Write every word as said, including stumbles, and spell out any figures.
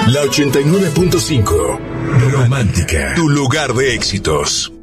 La ochenta y nueve punto cinco. Romántica. Tu lugar de éxitos.